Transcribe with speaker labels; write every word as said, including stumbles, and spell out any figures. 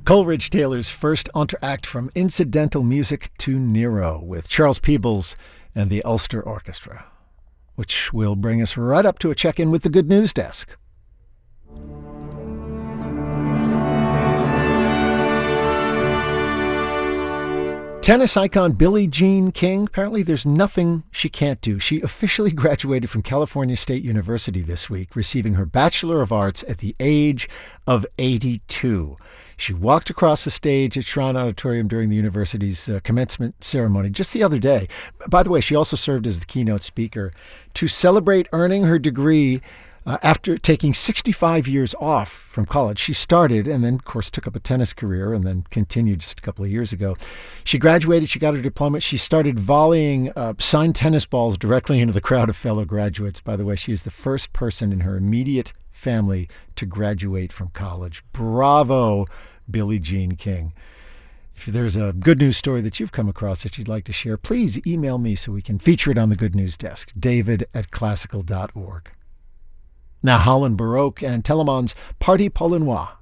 Speaker 1: Coleridge Taylor's first entr'acte from incidental music to Nero with Charles Peebles and the Ulster Orchestra, which will bring us right up to a check-in with the Good News Desk. Tennis icon Billie Jean King, apparently there's nothing she can't do. She officially graduated from California State University this week, receiving her Bachelor of Arts at the age of eighty-two. She walked across the stage at Shrine Auditorium during the university's uh, commencement ceremony just the other day. By the way, she also served as the keynote speaker to celebrate earning her degree uh, after taking sixty-five years off from college. She started and then, of course, took up a tennis career and then continued just a couple of years ago. She graduated. She got her diploma. She started volleying uh, signed tennis balls directly into the crowd of fellow graduates. By the way, she is the first person in her immediate family to graduate from college. Bravo, Billie Jean King. If there's a good news story that you've come across that you'd like to share, please email me so we can feature it on the Good News Desk, david at classical dot org. Now, Holland Baroque and Telemann's Partie Polonoise.